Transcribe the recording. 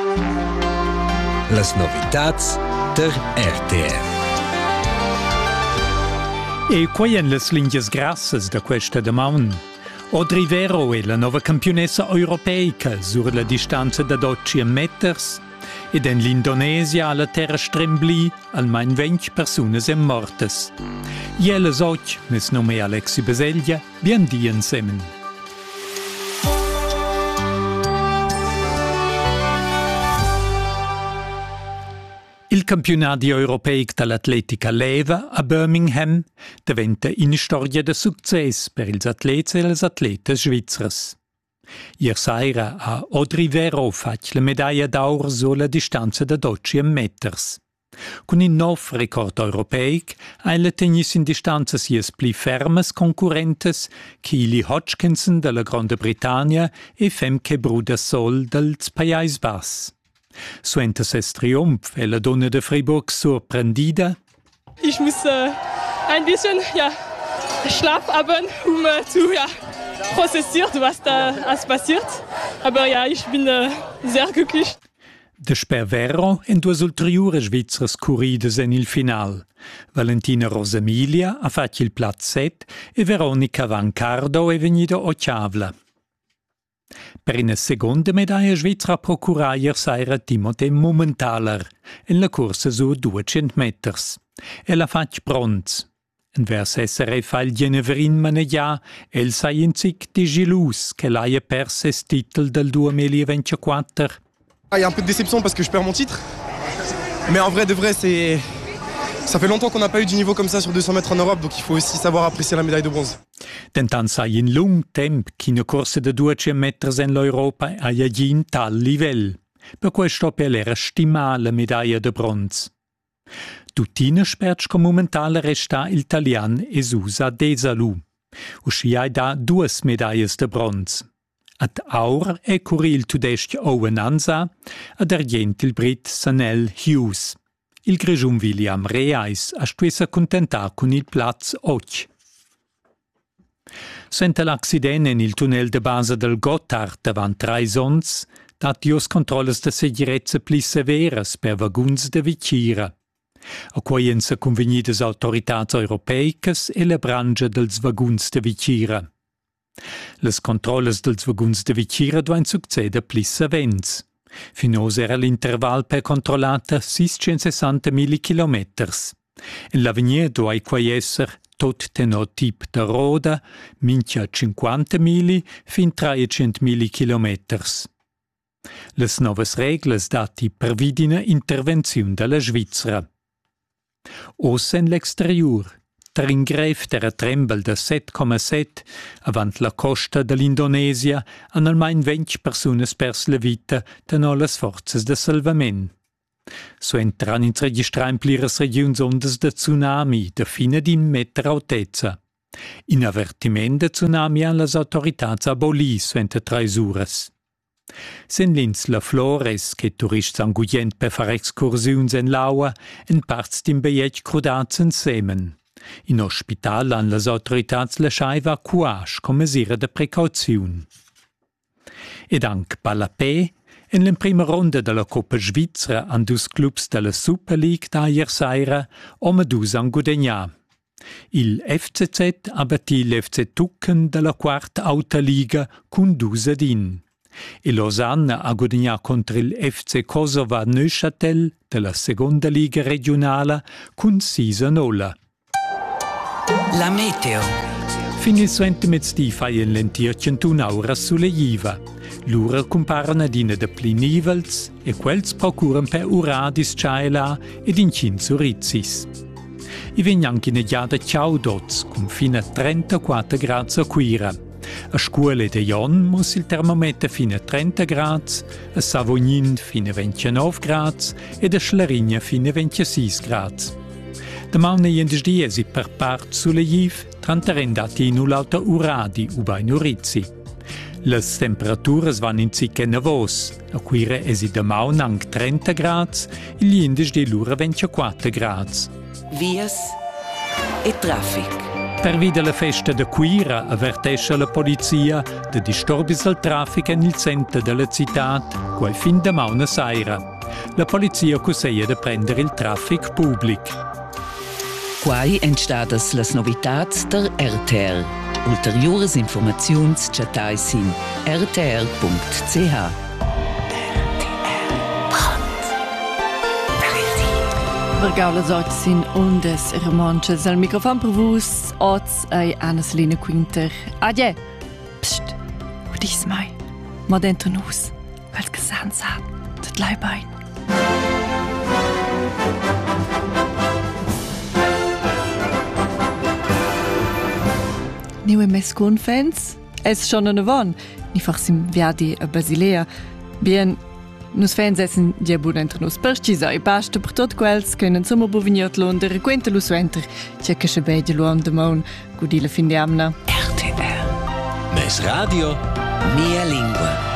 Las novitats der RTR. E quei en las linguas grassas da questa damaun. Audrey Vero è la nuova campionessa europeica sur la distanza da 12 meters ed en l'Indonesia alla terra strembli almain 20 personas em mortes. I elles och, mes nome Alexi Baseglia, bien dien semen. Il campionato europeo dell'atletica leva a Birmingham diventa una storia di successo per gli atleti e le atlete svizzeri. Ieri sera a Audrey Vero fatto la medaglia d'oro sulla distanza da 12 meters. Con un nuovo record europeo, ha ella tenuto in distanza sia più ferme concorrenti Keely Hodgkinson della Grande Britannia e Femke Brudersol del Paesi Bassi. Suente ses Triumph è la donna de Fribourg sorprendida. Ich muss ein bisschen schlapp haben, zu prozessieren, was da alles passiert. Aber ja, ich bin sehr glücklich. De Spervero en due ulteriori svizzere corrides en il final. Valentina Rosamilia ha fatto il Platz 7 e Veronica Vancardo è venuta ottava. Per una seconda medaglia svizzera procura ieri sera Timothée Mumenthaler in la corsa su 200 meters. Ella ha fatto bronzo. In vers essere fa il Geneverin Maneglia, el sai in zic di gelus che l'ha perso il titolo del 2024. Il y a un peu de déception parce que je perds mon titre. Mais en vrai de vrai, ça fait longtemps qu'on n'a pas eu du niveau comme ça sur 200 mètres en Europe, donc il faut aussi savoir apprécier la médaille de bronze. Tentant sai in lung temp che una corsa de 200 meters in l'Europa ha un tal livello. Per questo per l'era stimare la medaglia de bronze. Tutina sperts che momentan resta l'italian Esusa Desalu. Usci ha da 2 medaglie de bronze. Ad aur è curri il tudesc Owen Anza, ad argent il brit Sanel Hughes. Il grigium William Reis ha stuessa contentar con il Platz 8. Sente l'accidente in il tunnel de base del Gotthard davant 3 sons, dat jos controlles de segurezza pli severas per vaguns de vicira. A quei en se convenidas autoritats europeicas e la brangia dels vaguns de vicira. Les controlles dels vaguns de vicira duen succeder pli savents. Finos era l'interval per controllata 660.000 kilometers. In l'avenir duai quai esser tot tenor tip de roda, mincha 50.000 fin 300.000 kilometers. Les novas reglas dati pervidina intervenziun della Svizzera. Os en l'exterior, tringref der trembel de 7,7 avant la costa dell'Indonesia han almain 20 personas pers la vita tenor las forzas de salvament. So entran in registrar in pliras regions ondas de tsunami de fina d'1 meter altezza. In avertiment de tsunami han las autoritats aboli suente 3 uras. Sen lins la Flores, che turists angugent per far excursiuns en l'aua, en parts d'in beiet crudats en semen. In ospital han las autoritats lascià evacuasch come mesura de precauziun. Ed anche Palapé, in la prima ronda della Coppa Svizzera han 2 clubs della Super League da ieri sera ome 2 han gudagnà. Il FCZ ha battit l'FC Tucken della quarta Auta Liga con 2-1. E Lausanne ha guadagnato contro il FC Kosova Neuchâtel della seconda liga regionale con 6-0. La meteo. Fino il suente mezz'dì fai in lentir 101 ore sulle Iva. L'ura comparano adina de pli nivels e quels procuran per uradis ciaela ed incin surizzis. I vegn anche negiada ciaudots con fino a 34 gradi a quira. A scuole de Jon muss il termometer fino a 30 gradi, a Savognin fino a 29 gradi ed a Schlarigna fino a 26 gradi. Domani jendes diesi per part sulle Iv, trantarendati in ulauta uradi ubai nurizzi. Les temperaturas van in zic nevos, a quire esi domani anche 30 gradi, il jendes di lura 24 gradi. Vias e traffic. Per via la festa de Quira avvertesce la polizia de disturbis del traffic en il centro della città, quai fin de mauna saira. La polizia consiglia de prendere il traffic pubblic. Quai entstadas las novitats der RTR. Ulteriores informaziuns chatais in rtr.ch. Vergau las ots sin ondes romanches al microfon per vus ots ai Anna-Selina Quinter. Adje. Psst. Udis mai. Ma dentro nus. Quels che sansa. Tot lai bein. Niu mes con fans. Es schon an avon. Ni farsim viadi a Basilea. Bien. Nus fans essen già buon entre nus percisa e basta per tot quels können sommer boviniot londer quenta lu suenter che che beide lu am de mon gudile fin de amna RTR. Mes radio. Mia lingua.